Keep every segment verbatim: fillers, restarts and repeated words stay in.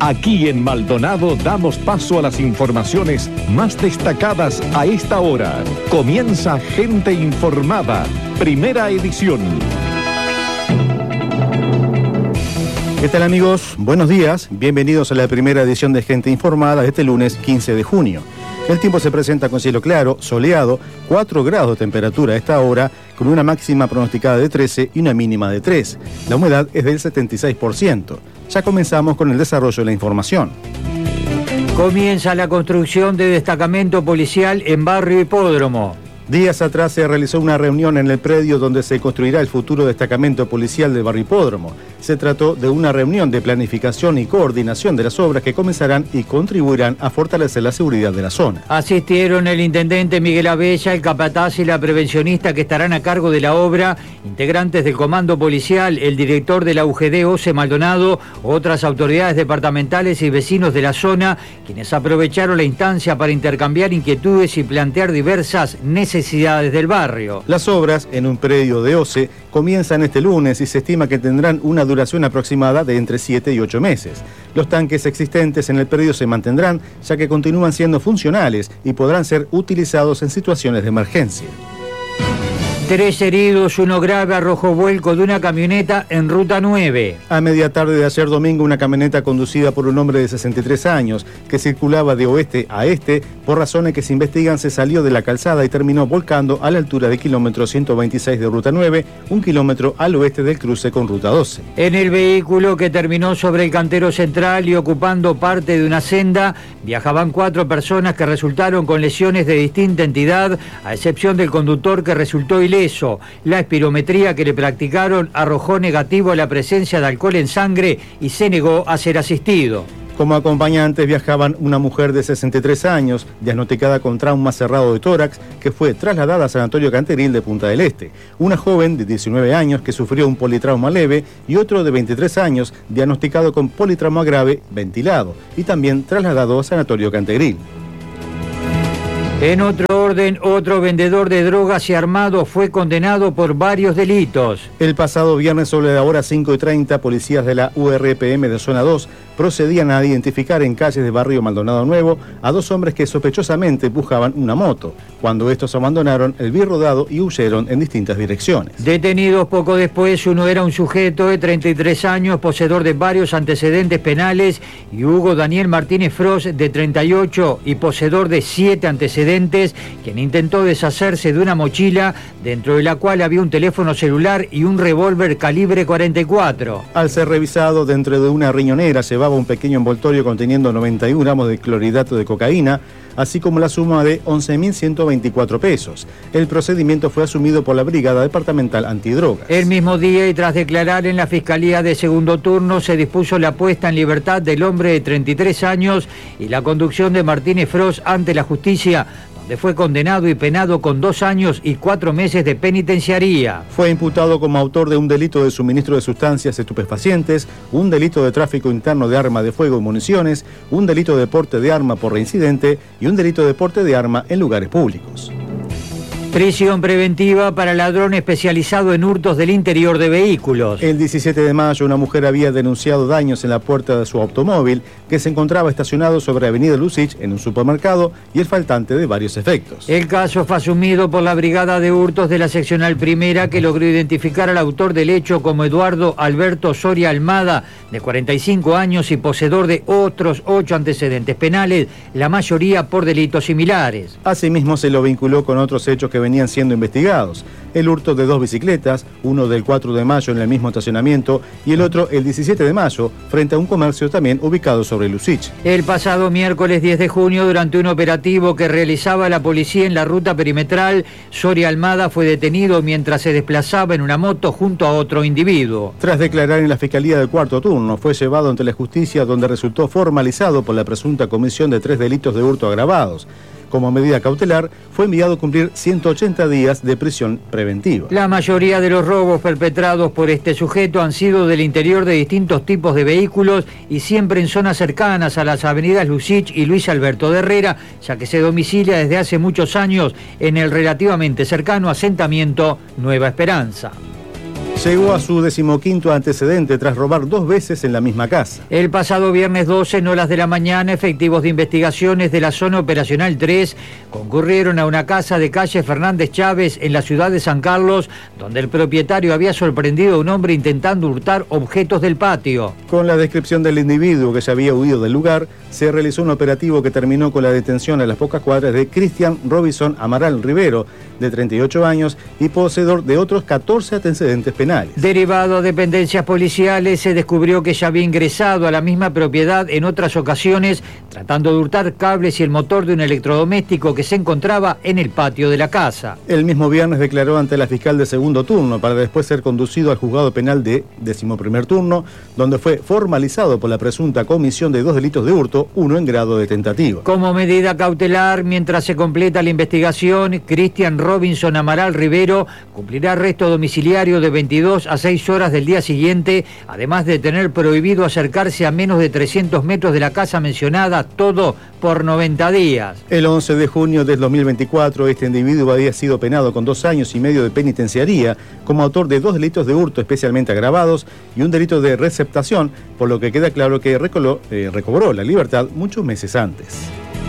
Aquí en Maldonado damos paso a las informaciones más destacadas a esta hora. Comienza Gente Informada, primera edición. ¿Qué tal, amigos? Buenos días, bienvenidos a la primera edición de Gente Informada de este lunes quince de junio. El tiempo se presenta con cielo claro, soleado, cuatro grados de temperatura a esta hora, con una máxima pronosticada de trece y una mínima de tres. La humedad es del setenta y seis por ciento. Ya comenzamos con el desarrollo de la información. Comienza la construcción de destacamento policial en Barrio Hipódromo. Días atrás se realizó una reunión en el predio donde se construirá el futuro destacamento policial del Barrio Hipódromo. Se trató de una reunión de planificación y coordinación de las obras que comenzarán y contribuirán a fortalecer la seguridad de la zona. Asistieron el intendente Miguel Abella, el capataz y la prevencionista que estarán a cargo de la obra, integrantes del comando policial, el director de la U G D, Ose Maldonado, otras autoridades departamentales y vecinos de la zona, quienes aprovecharon la instancia para intercambiar inquietudes y plantear diversas necesidades necesidades del barrio. Las obras en un predio de Ose comienzan este lunes y se estima que tendrán una duración aproximada de entre siete y ocho meses. Los tanques existentes en el predio se mantendrán, ya que continúan siendo funcionales y podrán ser utilizados en situaciones de emergencia. Tres heridos, uno grave, arrojó vuelco de una camioneta en Ruta nueve. A media tarde de ayer domingo, una camioneta conducida por un hombre de sesenta y tres años que circulaba de oeste a este, por razones que se investigan, se salió de la calzada y terminó volcando a la altura del kilómetro ciento veintiséis de Ruta nueve, un kilómetro al oeste del cruce con Ruta doce. En el vehículo, que terminó sobre el cantero central y ocupando parte de una senda, viajaban cuatro personas que resultaron con lesiones de distinta entidad, a excepción del conductor, que resultó ileso. La espirometría que le practicaron arrojó negativo a la presencia de alcohol en sangre y se negó a ser asistido. Como acompañantes viajaban una mujer de sesenta y tres años, diagnosticada con trauma cerrado de tórax, que fue trasladada a Sanatorio Canteril de Punta del Este, una joven de diecinueve años que sufrió un politrauma leve y otro de veintitrés años diagnosticado con politrauma grave ventilado y también trasladado a Sanatorio Canteril. En otro orden, otro vendedor de drogas y armado fue condenado por varios delitos. El pasado viernes sobre la hora cinco y treinta, policías de la U R P M de Zona dos procedían a identificar en calles de Barrio Maldonado Nuevo a dos hombres que sospechosamente empujaban una moto, cuando estos abandonaron el birro dado y huyeron en distintas direcciones. Detenidos poco después, uno era un sujeto de treinta y tres años, poseedor de varios antecedentes penales, y Hugo Daniel Martínez Frost, de treinta y ocho y poseedor de siete antecedentes, quien intentó deshacerse de una mochila dentro de la cual había un teléfono celular y un revólver calibre cuarenta y cuatro. Al ser revisado, dentro de una riñonera llevaba un pequeño envoltorio conteniendo noventa y un gramos de clorhidrato de cocaína, así como la suma de once mil ciento veinticuatro pesos. El procedimiento fue asumido por la Brigada Departamental Antidrogas. El mismo día, y tras declarar en la Fiscalía de Segundo Turno, se dispuso la puesta en libertad del hombre de treinta y tres años y la conducción de Martínez Frost ante la justicia, donde fue condenado y penado con dos años y cuatro meses de penitenciaría. Fue imputado como autor de un delito de suministro de sustancias estupefacientes, un delito de tráfico interno de arma de fuego y municiones, un delito de porte de arma por reincidente y un delito de porte de arma en lugares públicos. Prisión preventiva para ladrón especializado en hurtos del interior de vehículos. El diecisiete de mayo, una mujer había denunciado daños en la puerta de su automóvil que se encontraba estacionado sobre Avenida Lucich en un supermercado y el faltante de varios efectos. El caso fue asumido por la Brigada de Hurtos de la Seccional Primera, que logró identificar al autor del hecho como Eduardo Alberto Soria Almada, de cuarenta y cinco años y poseedor de otros ocho antecedentes penales, la mayoría por delitos similares. Asimismo, se lo vinculó con otros hechos que venían siendo investigados. El hurto de dos bicicletas, uno del cuatro de mayo en el mismo estacionamiento y el otro el diecisiete de mayo frente a un comercio también ubicado sobre Lucich. El pasado miércoles diez de junio, durante un operativo que realizaba la policía en la ruta perimetral, Soria Almada fue detenido mientras se desplazaba en una moto junto a otro individuo. Tras declarar en la Fiscalía del Cuarto Turno, fue llevado ante la justicia, donde resultó formalizado por la presunta comisión de tres delitos de hurto agravados. Como medida cautelar, fue enviado a cumplir ciento ochenta días de prisión preventiva. La mayoría de los robos perpetrados por este sujeto han sido del interior de distintos tipos de vehículos y siempre en zonas cercanas a las avenidas Lucich y Luis Alberto de Herrera, ya que se domicilia desde hace muchos años en el relativamente cercano asentamiento Nueva Esperanza. Llegó a su decimoquinto antecedente tras robar dos veces en la misma casa. El pasado viernes doce, en horas de la mañana, efectivos de investigaciones de la zona operacional tres concurrieron a una casa de calle Fernández Chávez en la ciudad de San Carlos, donde el propietario había sorprendido a un hombre intentando hurtar objetos del patio. Con la descripción del individuo que ya había huido del lugar, se realizó un operativo que terminó con la detención a las pocas cuadras de Cristian Robinson Amaral Rivero, de treinta y ocho años y poseedor de otros catorce antecedentes penales. Derivado de dependencias policiales, se descubrió que ya había ingresado a la misma propiedad en otras ocasiones, tratando de hurtar cables y el motor de un electrodoméstico que se encontraba en el patio de la casa. El mismo viernes declaró ante la fiscal de segundo turno, para después ser conducido al juzgado penal de decimoprimer turno, donde fue formalizado por la presunta comisión de dos delitos de hurto, uno en grado de tentativa. Como medida cautelar, mientras se completa la investigación, Cristian Robinson Amaral Rivero cumplirá arresto domiciliario de veintidós a seis horas del día siguiente, además de tener prohibido acercarse a menos de trescientos metros de la casa mencionada, todo por noventa días. El once de junio del dos mil veinticuatro, este individuo había sido penado con dos años y medio de penitenciaría como autor de dos delitos de hurto especialmente agravados y un delito de receptación, por lo que queda claro que recoló, eh, recobró la libertad muchos meses antes.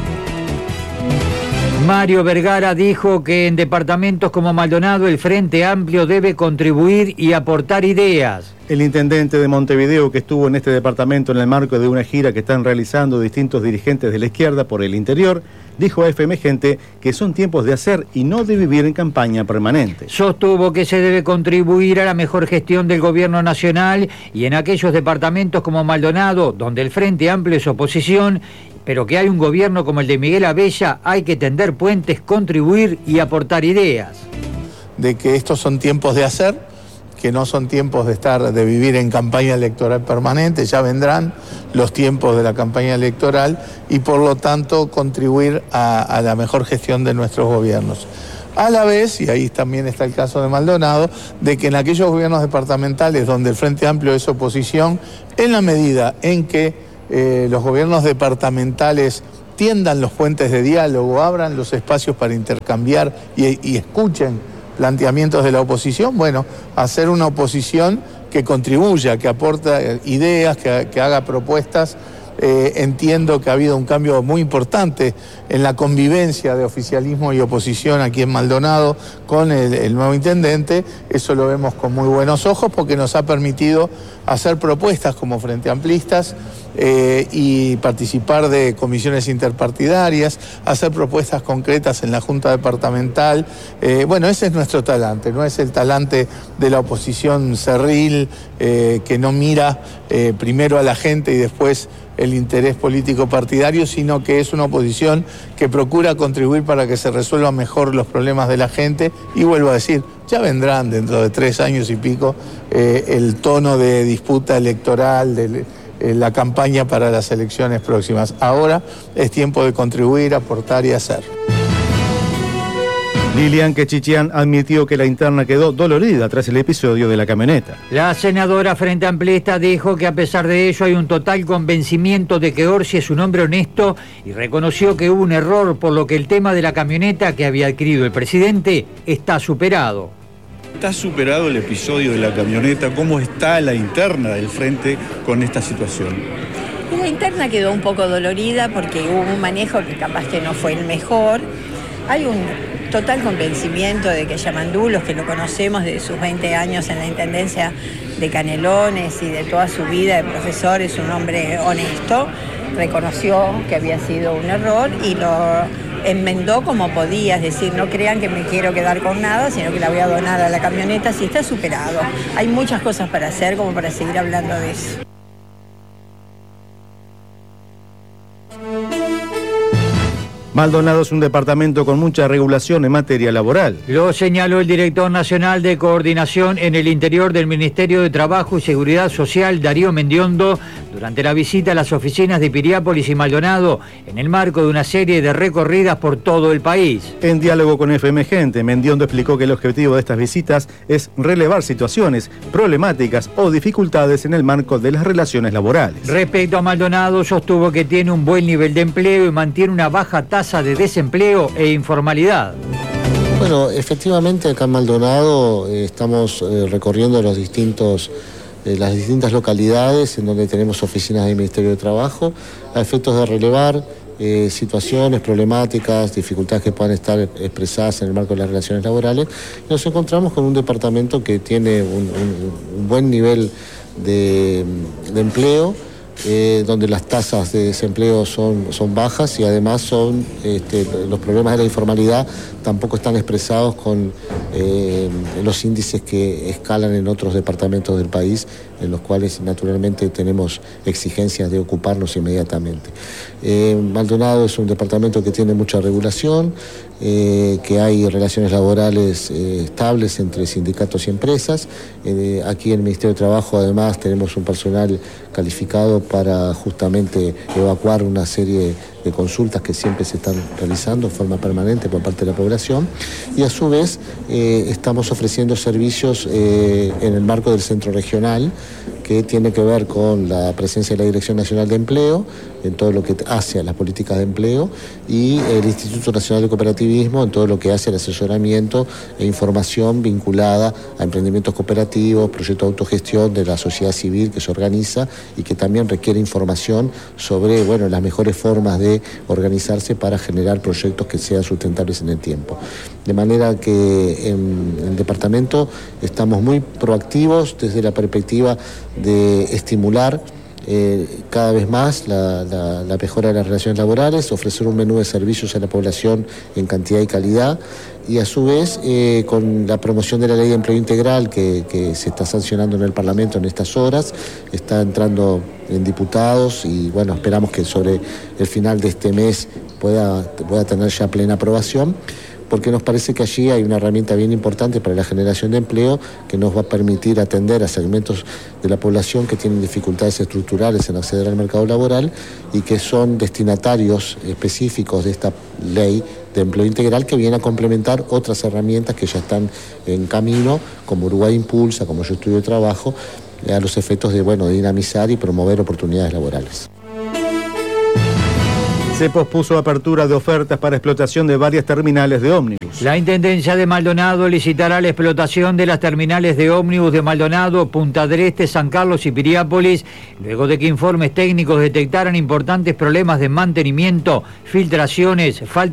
Mario Vergara dijo que en departamentos como Maldonado el Frente Amplio debe contribuir y aportar ideas. El intendente de Montevideo, que estuvo en este departamento en el marco de una gira que están realizando distintos dirigentes de la izquierda por el interior, dijo a F M Gente que son tiempos de hacer y no de vivir en campaña permanente. Sostuvo que se debe contribuir a la mejor gestión del gobierno nacional y en aquellos departamentos como Maldonado, donde el Frente Amplio es oposición, pero que hay un gobierno como el de Miguel Abella, hay que tender puentes, contribuir y aportar ideas. De que estos son tiempos de hacer, que no son tiempos de estar, de vivir en campaña electoral permanente, ya vendrán los tiempos de la campaña electoral y por lo tanto contribuir a, a la mejor gestión de nuestros gobiernos. A la vez, y ahí también está el caso de Maldonado, de que en aquellos gobiernos departamentales donde el Frente Amplio es oposición, en la medida en que Eh, los gobiernos departamentales tiendan los puentes de diálogo, abran los espacios para intercambiar y, y escuchen planteamientos de la oposición, bueno, hacer una oposición que contribuya, que aporta ideas, que, que haga propuestas. Eh, entiendo que ha habido un cambio muy importante en la convivencia de oficialismo y oposición aquí en Maldonado con el, el nuevo intendente. Eso lo vemos con muy buenos ojos porque nos ha permitido hacer propuestas como Frente Amplistas eh, y participar de comisiones interpartidarias, hacer propuestas concretas en la Junta Departamental. Eh, bueno, ese es nuestro talante, no es el talante de la oposición cerril eh, que no mira eh, primero a la gente y después el interés político partidario, sino que es una oposición que procura contribuir para que se resuelvan mejor los problemas de la gente. Y vuelvo a decir, ya vendrán dentro de tres años y pico eh, el tono de disputa electoral, de eh, la campaña para las elecciones próximas. Ahora es tiempo de contribuir, aportar y hacer. Lilian Quechichian admitió que la interna quedó dolorida tras el episodio de la camioneta. La senadora Frente Amplista dijo que a pesar de ello hay un total convencimiento de que Orsi es un hombre honesto y reconoció que hubo un error, por lo que el tema de la camioneta que había adquirido el presidente está superado. ¿Está superado el episodio de la camioneta? ¿Cómo está la interna del Frente con esta situación? La interna quedó un poco dolorida porque hubo un manejo que capaz que no fue el mejor. Hay un total convencimiento de que Yamandú, los que lo conocemos de sus veinte años en la Intendencia de Canelones y de toda su vida de profesor, es un hombre honesto, reconoció que había sido un error y lo enmendó como podía, es decir, no crean que me quiero quedar con nada, sino que la voy a donar a la camioneta si está superado. Hay muchas cosas para hacer como para seguir hablando de eso. Maldonado es un departamento con mucha regulación en materia laboral. Lo señaló el director nacional de coordinación en el interior del Ministerio de Trabajo y Seguridad Social, Darío Mendiondo, durante la visita a las oficinas de Piriápolis y Maldonado, en el marco de una serie de recorridas por todo el país. En diálogo con F M Gente, Mendiondo explicó que el objetivo de estas visitas es relevar situaciones, problemáticas o dificultades en el marco de las relaciones laborales. Respecto a Maldonado, sostuvo que tiene un buen nivel de empleo y mantiene una baja tasa de desempleo e informalidad. Bueno, efectivamente acá en Maldonado eh, estamos eh, recorriendo los distintos, eh, las distintas localidades en donde tenemos oficinas del Ministerio de Trabajo a efectos de relevar eh, situaciones, problemáticas, dificultades que puedan estar expresadas en el marco de las relaciones laborales. Y nos encontramos con un departamento que tiene un, un, un buen nivel de, de empleo, Eh, donde las tasas de desempleo son, son bajas y además son este, los problemas de la informalidad tampoco están expresados con eh, los índices que escalan en otros departamentos del país, en los cuales naturalmente tenemos exigencias de ocuparnos inmediatamente. Eh, Maldonado es un departamento que tiene mucha regulación, eh, que hay relaciones laborales eh, estables entre sindicatos y empresas. Eh, aquí en el Ministerio de Trabajo además tenemos un personal calificado para justamente evacuar una serie de consultas que siempre se están realizando en forma permanente por parte de la población, y a su vez eh, estamos ofreciendo servicios eh, en el marco del centro regional, que tiene que ver con la presencia de la Dirección Nacional de Empleo en todo lo que hace a las políticas de empleo, y el Instituto Nacional de Cooperativismo en todo lo que hace al asesoramiento e información vinculada a emprendimientos cooperativos, proyectos de autogestión de la sociedad civil que se organiza y que también requiere información sobre, bueno, las mejores formas de organizarse para generar proyectos que sean sustentables en el tiempo. De manera que en el departamento estamos muy proactivos desde la perspectiva de estimular eh, cada vez más la, la, la mejora de las relaciones laborales, ofrecer un menú de servicios a la población en cantidad y calidad, y a su vez eh, con la promoción de la Ley de Empleo Integral que, que se está sancionando en el Parlamento en estas horas, está entrando en diputados y bueno, esperamos que sobre el final de este mes pueda, pueda tener ya plena aprobación, porque nos parece que allí hay una herramienta bien importante para la generación de empleo que nos va a permitir atender a segmentos de la población que tienen dificultades estructurales en acceder al mercado laboral y que son destinatarios específicos de esta ley de empleo integral, que viene a complementar otras herramientas que ya están en camino, como Uruguay Impulsa, como Yo Estudio Trabajo, a los efectos de, bueno, de dinamizar y promover oportunidades laborales. Se pospuso apertura de ofertas para explotación de varias terminales de ómnibus. La Intendencia de Maldonado licitará la explotación de las terminales de ómnibus de Maldonado, Punta del Este, San Carlos y Piriápolis, luego de que informes técnicos detectaran importantes problemas de mantenimiento, filtraciones, falta